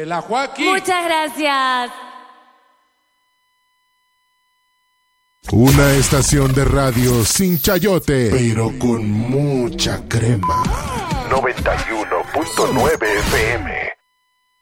la Joaquín. Muchas gracias. Una estación de radio sin chayote, pero con mucha crema. 91.9 FM.